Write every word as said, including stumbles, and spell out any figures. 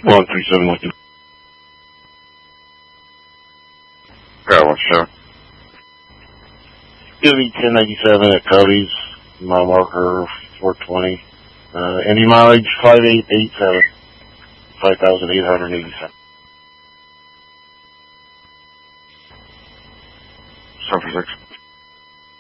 one three seven Lincoln. Yeah, what's up? Give me ten ninety-seven at Cubby's. My marker four twenty. Uh, any mileage five eight eight seven. five thousand eight hundred eighty-seven. seven six.